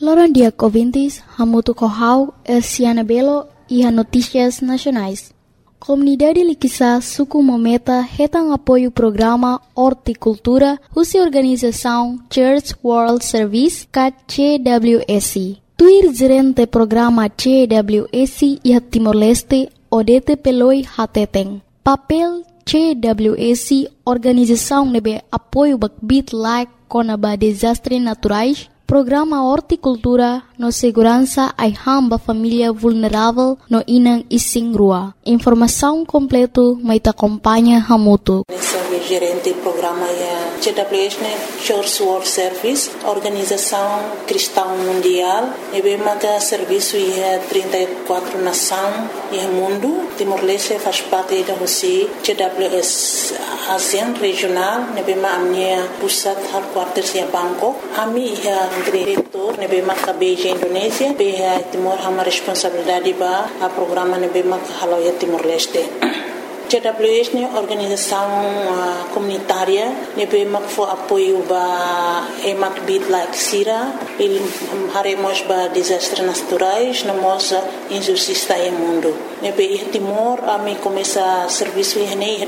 Loran dia ouvintes, Hamutu Kohau, Elsiana Belo e a Notícias Nacionais. Comunidade Liquiçá Suku Mometa retam apoio programa Horticultura, Russa Organização Church World Service, CWS. Tuir gerente programa CWS e Timor-Leste, Odete Peloi Hateteng. Papel CWS, organização nebe apoio bakbit like conaba desastres naturais, programa Horticultura no segurança ai hamba família vulnerável no inang ising rua. Informação completo mai te acompanha Hamutu. Gerente do programa CWS, Church World Service, Organização Cristã Mundial, e bem que serviço é 34 nações e mundo. Timor-Leste faz parte da Rússia, CWS ASEAN regional, e bem a minha pusat headquarters em Bangkok. A minha diretor, e bem que Beijing Indonésia, bem Timor uma responsabilidade para o programa e bem que haloia Timor-Leste. CWS é uma organização comunitária que foi apoio para emak bit like sira, ele haremos para desastres naturais, nós injustiça no mundo. Nebe Timor a mim começa serviço em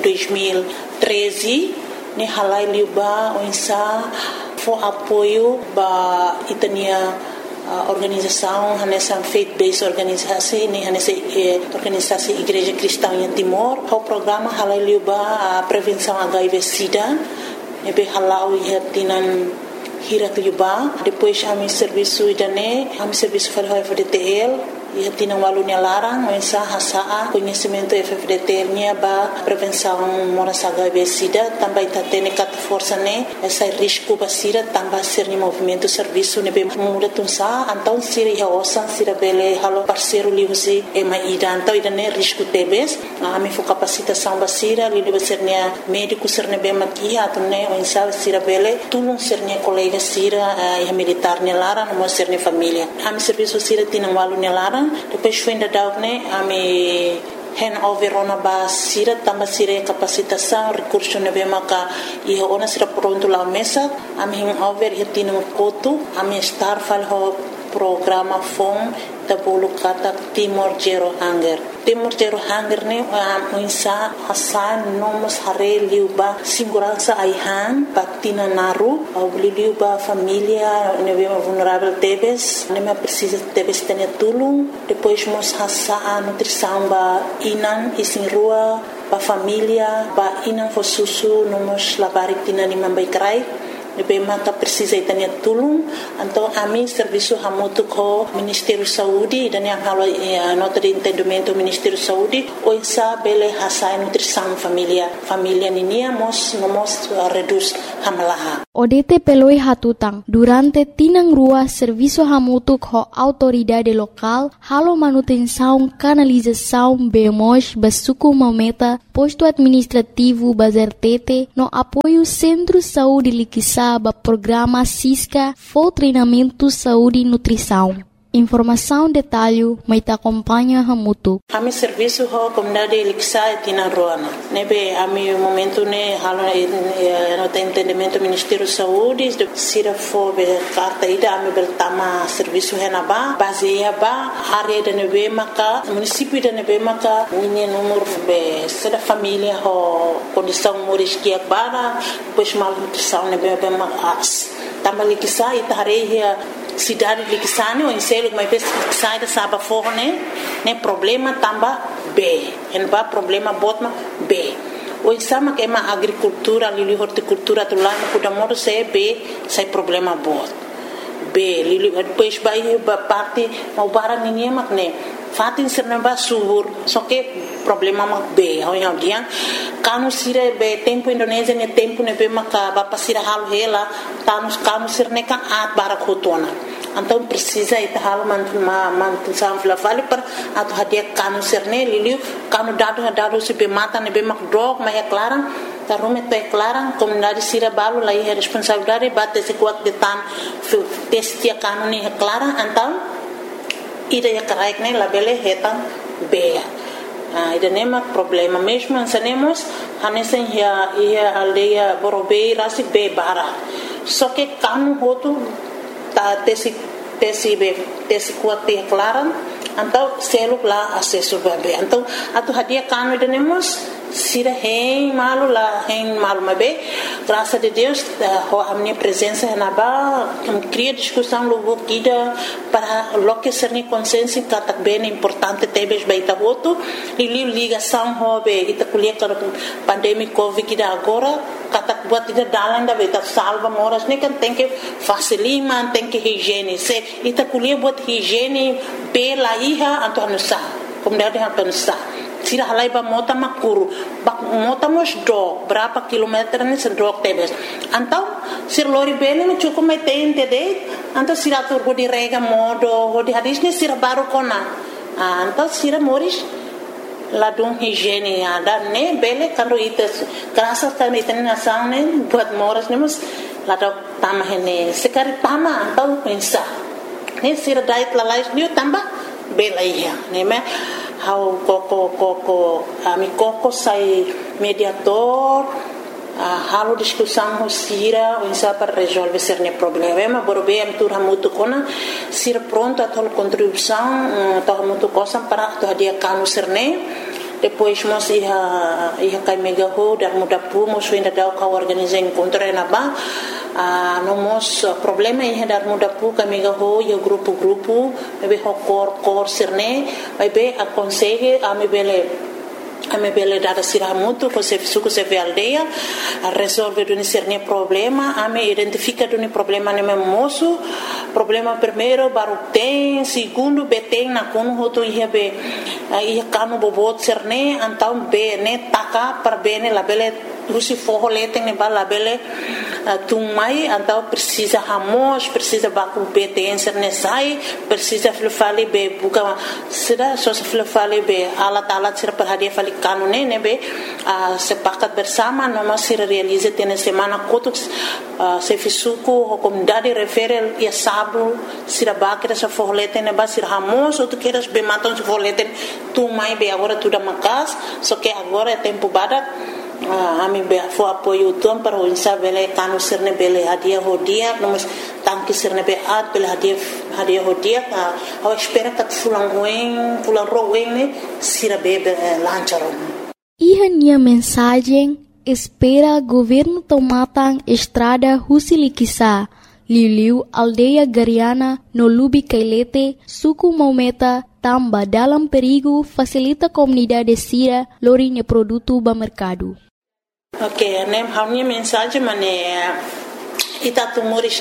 2013, ne halai liuba onsa foi apoio para itania organização, nessa faith-based organização, nessa organização Igreja Cristã em Timor, o programa halal a prevenção HIV/SIDA, nebe halal ia tinan hirak liuba, depois a mi serviço idane, a mi serviço falo FDTL, ia tinan walunya larang, mensa hasa conhecimento FDTL nya ba prevenção moras HIV/SIDA, também tá tendo cat força né, essa risco basira também ser no movimento serviço nebe muda tunsa, então sira ia osan sira bele halo parceiro liusi e mai ida, então idane risco tebes, a mi fo capacitação basira, li ser nya médico ser nebe makia, atune mensa sira bele, tulung ser nya colega sira ia militar nya larang, mo ser nya família. A mi serviço sira tinan walunya larang, depois foi ainda daune a me handover ona ba sira tamba sira capacitação recurso nebe maka e ona sira pronto lá mesa a me handover e tino koto a me star fal ho programa fom da bolu kata Timor Zero Hunger. Timor Zero Hunger ne muinsa hasan nomos hare liuba segurança aihan patina naru au liuba família nebe vulnerável tebes nebe precisa tebes tenia tulung depois mos hasa a nutrição ba inan isin rua ba família ba inan fo susu nomos labarik tina ni mambai krai nebe maka precisa itania tulung então a mim serviço hamutu ko Ministério Saúde dan yang halo nota de entendimento Ministério Saúde o insa bele hasa nutrição família ninia mos reduz hamlaha Odete peloi hatutang durante tinang rua serviço hamutu ko autoridade local halo manutenção canalização bemos basuku mometa posto administrativo bazertete no apoio Centro Saúde Liquiçá programa Cisca for treinamento saúde e nutrição. Informação detalhe mai te acompanha Hamutu. A mi serviço ho comunidade Liquiçá tina roana. Nebe a mi momento ne halo no entendimento Ministério Saúde sira fo be carta ida a mi beltama serviço henaba baseia ba área de nebe maka município de nebe maka minha número be seda família ho condição moris que bara pois mal nutrição nebe be mas tama Liquiçá itareia cidade Liquiçá ne o inselo mas pes sai da saba forne ne problema tamba B en ba problema botma B o insama que ma agricultura lili horticultura tu lá no Kudamoro se B sai problema bot B lili depois vai parte mau barang ninguém mak ne fatin serna ba subur só que problema mak B ao dia kanu sire be tempo Indonésia ne tempo ne be maka ba pasira halu hela tanus kanu sirne kan at barak hotona então precisa ita hal mantu samfla vale para atu hadia kanu serne liliu kanu dado se be mata ne be mak drog ma é clara tarume te clara comunidade sira balu lá é responsabilidade bate se kuat de tan testia kanu ne é clara então ida ya karaik ne labele hetan be ida nema problema mesmo sanemos hanesen ya aldeia borobei rasi be bara só que kanu hotu ta tesi tesi kuat te klaran então seluk lá acesso bebê então atu hadia kanu denemos sira hein malu mabe graças a Deus a minha presença na ba cria discussão logo guida para loque ser ni consciência que tá bem importante tebes baita voto e ligação hobe ita kuliah para pandemia covid que agora kata buat ida dalan da beta salva moras ne kan tem que facilima tem que higiene se ita kuliah buat higiene pela iha anto anusa comunidade anto anusa sira halai ba mota makuru bak mota mos do berapa kilometer ni sedok tebes antau sir lori bene me cukup metein tede antau sira tur di rega modo di hadis ni sira baru kona antau sira moris ladung higiene ada ne bele kando ites kerasa kan iten nasang ne buat moras ne mus ladok tamah ne sekari tama antau pensa ne sira dait lalais ni tambah bela iya ne me how koko ami koko sai mediator halo discussão sira insa para resolver certo problema borbe am tur hamutu kona sira pronto a tol contribuição to hamutu cosa para to dia kanu serne depois mos ia kai mega ho dar muda pu mos ainda dau ka organizar encontro na ba no mos problema ia dar muda pu ka mega ho ia grupo bebe ho cor serne bebe aconselhe a me bele dada sira muito com se suco se ve aldeia a resolve do cerne problema a me identifica do problema ne moço problema primeiro barutém segundo betém na kono hoto ia kanu bobot cerne então be ne taka para bene la bele rusi forro leteng ne bala bele tumai então precisa ramos precisa baku betém cerne sai precisa fale be buka sira so fale be alat sira perhadia fale kanu ne be sepakat bersama noma sira realiza tena semana kotuk se fisuku comunidade referel ia sabu sira bakira sa forro leteng ne ba sira ramos outro queiras be matam se forro leteng tumai be agora tudo makas só que agora é tempo badak ami be fo apoio tom para o insabele kanu serne bele hadia hodia nomos tanki serne be at bele hadia hodia a espera que fulan roen ne sira bebe lancharon Ihania mensagem espera governo tomatang estrada Husilikisa Liliu aldeia Gariana no Lubi Kailete suku Maumeta tamba dalam perigo facilita comunidade sira lorinha produto ba mercado. Ok, nem a minha mensagem itatu moris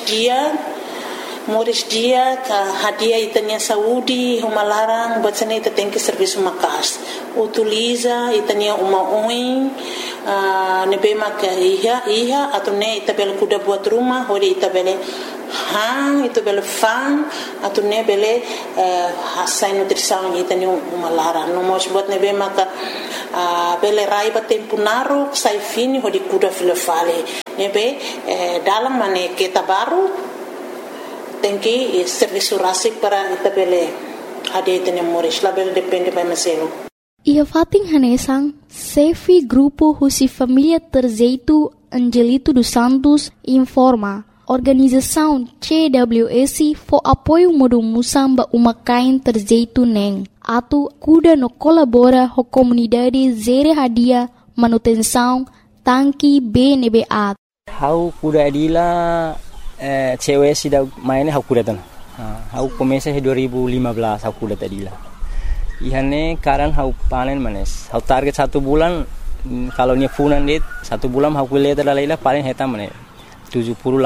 dia ka hadia itania saúde uma larang buat sana ita tem que serviço makas utiliza itania uma oin nebe maka iha atau ne ita bel kuda buat rumah hori ita bele ita bele fan atau ne bele hasai nutrição itania uma larang no mos buat nebe maka bele raiba tempo naru sai fini hori kuda filefale nebe dalam mane kita baru tem que serviço rasi para itabele ade tene moris label depende by maselo ia fating hanesang sefi grupo husi família terzeito Angelito dos Santos informa organização CWS for apoio modo musamba uma kain terzeito neng atu kuda no colabora ho comunidade zere hadia manutenção tanki BNBA how kuda adila cewek sida mainnya aku datang. Aku komesa 2015 aku datang dila. Ihane karan aku panen manes. Aku target 1 bulan kalau nya funan dit 1 bulan aku lihat laila paling heta manes 70 80.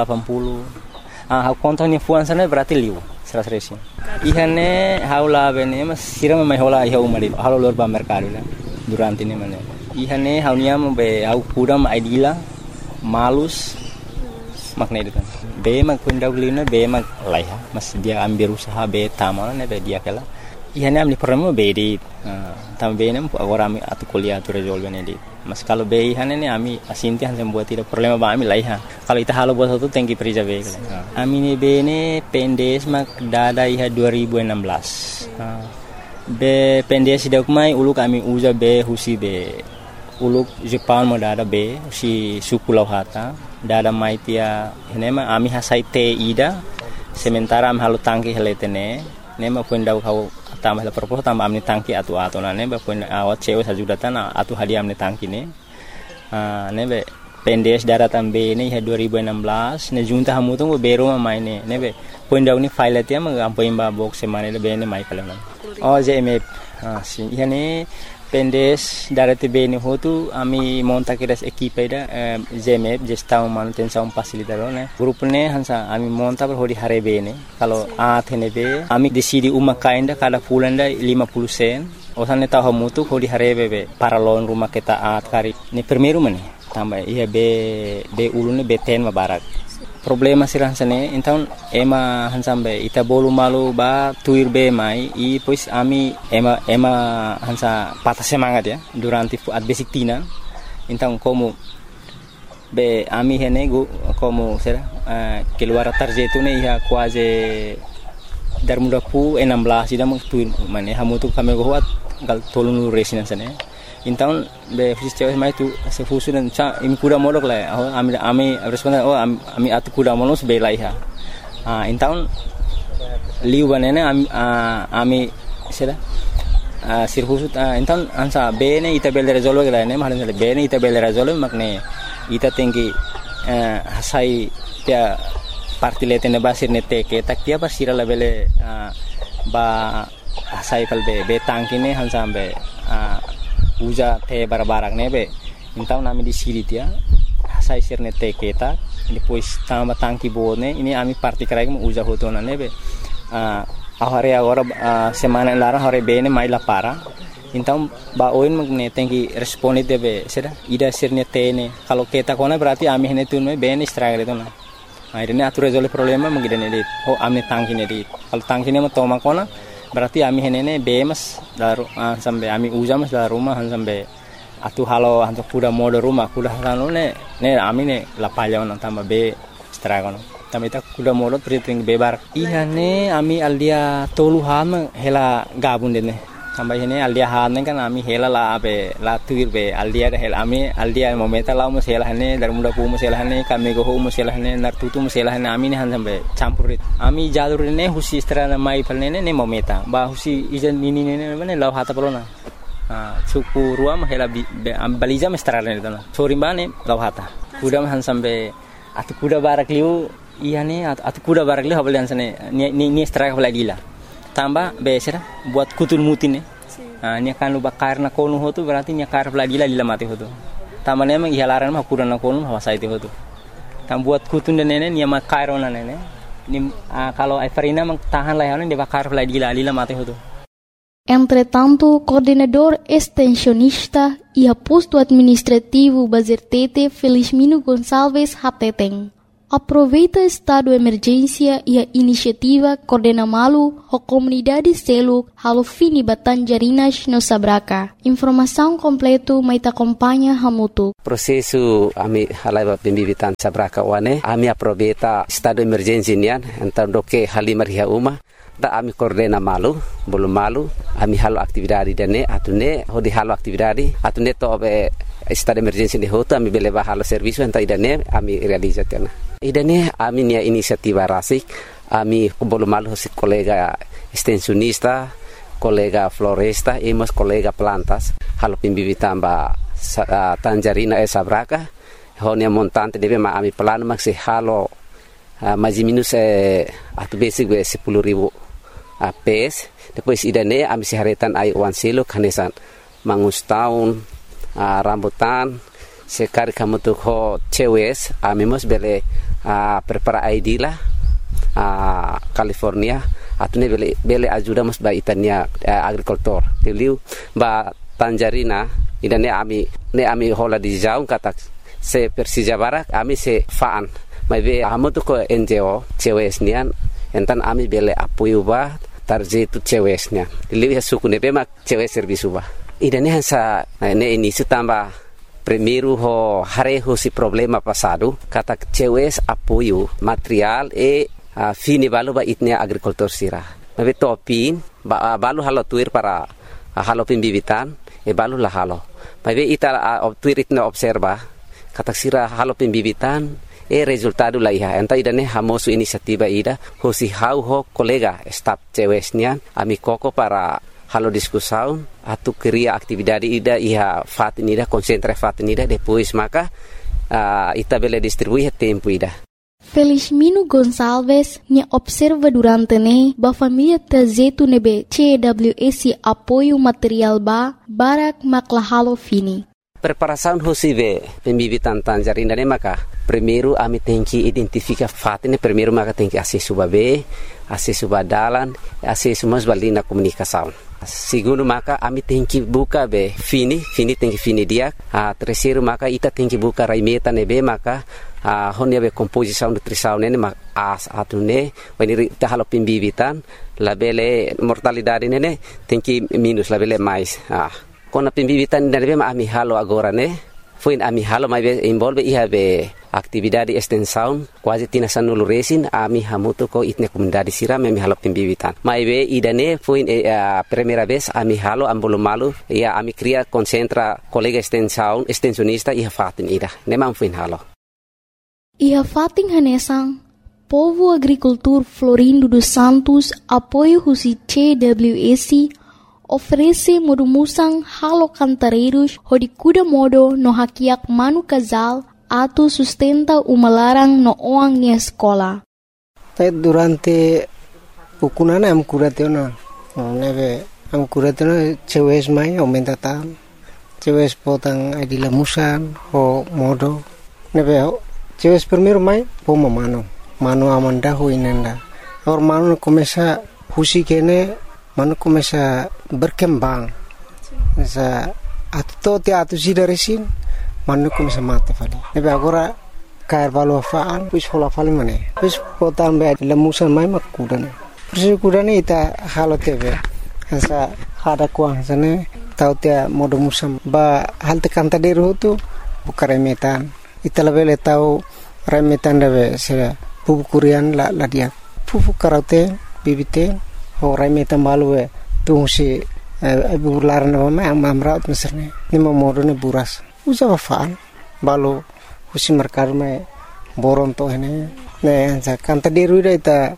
Aku kontak nya funan sana berarti liu 100. Ihane haula bene mas siram mai hola iha umari halo lor ba mercado la durante ne manes. Ihane haunya be aku kuram aidila malus makna itu kan be mag kundaulina be mag laiha mas dia ambil usaha be tamal ne be dia kala ihane amni problema be di tam be nem agora ami atu kuliah tu resolve ne di mas kalau be ihane ne ami asinti han buat tidak problema ba ami laiha kalau ita halo buat itu tengki perija be ami ne be ne pendes mag dada iha 2016 be pendes dak mai uluk ami uza be husi be uluk Jepang mo dada be si suku lauhata dada maitia henema ami hasai te ida sementara am halu tangki heletene ne ma pun dau kau tambah la propos tambah amni tangki atu ne ba pun awat cewek sajudatan atu hadiah amni tangki ne ne be pendes daratan be ne 2016 ne junta hamu tu bero ma mai ne be pun dau ni file tia ma am poin ba box semane le be ne mai kala JMF si yani pendes darate be ne hotu ami monta kiras equipe da JMF gestão manutenção facilitador ne grupo ne hansa ami monta per hodi hare be ne kalau athene be ami decidi uma kainda kada fulanda 50 sen osane tahu hamu tu hodi hare be para lon rumah kita at kari ne primeiro mane tambah iya be ulune be ten mabarak problema sirah sane então ema hansambe ita bolu malu ba tuir be mai e pois ami ema hansa patah semangat ya durante at basic tina então como be ami hene go como será keluar tarjetu ne ia quase dar muda pu 16 ida tuir mane hamu tu kami go hat gal tolunu resinan sane então be fisios mai tu se fusu dan cha imi kuda molok la ami responda ami atu kuda molos be lai ha então liu banene ami seda sirfusu então ansa be ne ita bel resolve la ne mahalan be ne ita bel resolve makne ita tinggi hasai tia parti letene basir ne teke tak tia basira la bele ba hasai pal be tangki ne hansa be uja te barbarak nebe então nami di siri tia sai sirne te keta depois tamba tangki bone ini ami parti krai mo uja hotona nebe ahare agora semana lara hore bene mai la para então ba oin magne tenki responde debe seda ida sirne tene kalau keta kona berarti ami hene tunme bene struggle tona akhirnya atu resolve problema magidane dit ami tangki ne dit kalau tangki ne mo toma kona berarti ami henene bemas daru sampai ami ujamas daru rumah sampai atu halo hantu kuda mode rumah kuda halo ne ami ne lapaya on tambah be stragon tambah ita kuda mode priting bebar iya ne ami aldia toluhan hela gabun dene tambah ini aldia han kan ami hela la be la tuir be aldia hel ami aldia momenta la mus hela ne dar muda pu mus hela ne kami go mus hela ne nar tutu mus hela ne ami ne han sampai campurit ami jalur ne husi strana mai palne ne momenta ba husi ijan ini ne ne law hata pelona suku ruam hela am baliza mestrana ne tana sori bane law hata kuda han sampai atu kuda barak liu iya ne atu kuda barak liu habal sane ni strike hola gila tambah besera buat kutul mutin ne nya kan luba karna konu hotu berarti nya kar lagi la mati hotu tamane memang ihalaran mah kurana konu hawasa itu hotu tam buat kutun dan nene nya makarona nene ni kalau Everina mang tahan lah de bakar lagi la mati hotu. Entretanto, coordenador extensionista e posto administrativo Bazertete Felizmino Gonçalves Hateteng aproveita estado de emergência e a iniciativa Coordena Malu, a comunidade Seluk, halo fini Batanjarinas no Sabraka. Informação completa mais acompanha Hamutu. Prosesu ami halai pembibitan Sabraka wane, ami aproveita estado de emergência nian, então doke halimar hia uma, da ami Coordena Malu, belum malu, ami halo aktividade dane, atune hodi halo aktividade, atune to be estado de emergência de hoto, ami beleva halo serviço, então idane ami realizatena. Idane ami nia inisiativa rasik, ami belum malu si kolega extensionista, kolega floresta, emos kolega plantas, halo pembibitan ba Tanjarina Sabraka, honia montante debe ma ami plano maksi halo mais minus atu basic 10.000 PS. Depois idane ami siharetan ai wan selo kanesan mangus tahun rambutan sekali kamu tuh ho cewes ami mos bele prepara ID lah California atune bele ajuda mos ba itania agrikultor tiliu ba Tanjarina idane ami hola di jauh kata se Persija Barak ami se faan mai be amu tuh ko NGO cewes nian entan ami bele apoio ba tarje tu cewes nian tiliu ya suku ne be mak cewes servisu ba idane hansa ne ini setambah primeiro ho hareho si problema passado kata cewes apoio material fini balu ba itnia agrikultor sira mabe topin balu halo tuir para halo pembibitan balu lah halo mabe ita tuir itna observa kata sira halo pembibitan resultado la iha enta idane hamosu inisiativa ida hosi hau ho kolega staf cewesnian ami koko para halo diskusaun atu keria aktividade ida iha fatin ida konsentra fatin ida depois maka ita bele distribuir tempo ida. Felizmino Gonçalves nya observa durante ne ba família tazetu nebe CWS apoio material barak maklahalo fini. Preparação hosive pembibitan tanjarinda ne maka primeiro ami tenki identifica fatine primeiro maka tenki acesso babe acesso badalan acesso mas balina comunicação. Segundo maka ami tenki buka be fini tenki fini dia. Terceiro maka ita tenki buka raimeta nebe maka honia be composição nutrição ne as atune wani ta halo pembibitan labele mortalidade ne tenki minus labele mais. Kona pembibitan dari bema ami halo agora ne foi ami halo mai be involve iha be aktividade extensão quase tina sanulu resin ami hamuto ko itne comunidade sira ami halo pembibitan mai be idane foi primeira vez ami halo ambolo malu ia ami cria concentra colega extensionista iha fatin ida ne man foi halo iha fatin hanesang Povo Agricultor Florindo dos Santos apoio husi CWS oferece modumusang halo cantareiros hodikuda modo no hakiak manu casal atu sustenta umalarang no oang ni escola. Durante pukunana am kuratena neve am kuratena cewes mai aumenta tam cewes potang adila musan ho modo neve cewes primero mai poma mano amanda ho inenda or mano começa husi kene mano começa berkembang sa atto te atu sidaresin mano começa mate fali nebe agora cair valo faan pus hola fali mane pus potan be lemusan mai makudane pus kudane ita halo tebe sa hada kuang sane tau te modo musam ba halte kanta deru tu bukare metan ita lebele tau remetan debe se pupu kurian la dia pupu karate bibite ho remetan balue tu si bular na ma amraut meserne ni modo ne buras usa faan balo husi merkar me boron to ene ne sa kanta deru ita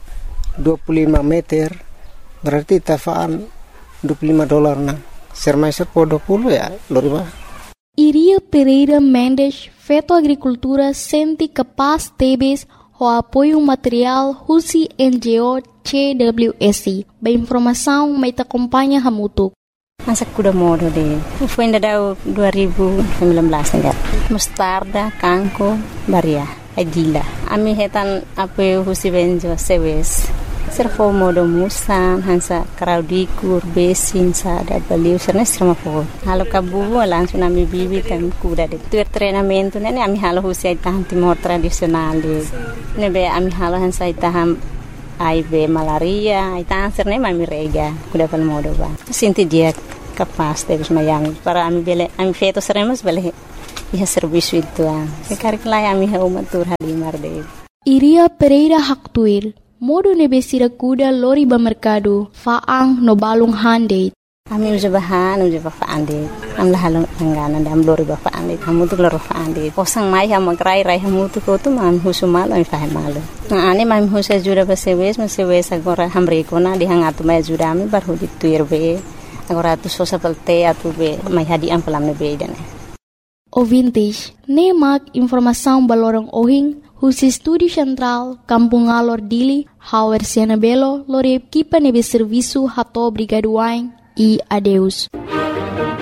25 meter berarti ta faan $25 na sermaiser po 20 ya loriba. Iria Pereira Mendes feto agricultura sente capaz tebes o apoio material husi NGO CWS. Ba informação mai ta acompanha hamutuk. Masa kuda modo de. Foi ainda dau 2019 enggak. Mustarda, kangko, baria, adila. Ami hetan apoio husi benjo sewes. Servo modo musan hansa kraudikur besin sa da baliu serna serma po halo kabu langsung ami bibi kan kuda de tur treinamento ne ami halo husi taham timor tradisional de ne be ami halo hansa taham aibe malaria ita serne mami rega kuda pal modo ba sinti dia capaz de mayang para ami bele ami feto seremos bele ia serviço itu sekarang lai ami hau matur halimar de Iria Pereira Haktuir modo nebesira kuda lori ba mercado faang no balung hande ami ujabahan faande am la halong angana dam lori ba faande hamu tu loro faande posang mai ham grai rai hamu tu ko tu man husumal ai fa malu na ane mam husa jura ba sewes agora hamre ko na dihangatu mai jura mi bar hudi tuir be agora tu sosa pelte atu be mai hadi am pelam ne be dane ouvintes nemak informação balorong ohing Husi Studi Central, Kampung Alor Dili, Hauer Sianabelo, Lore Kipa Nebe Serviço Hato Brigaduain e adeus.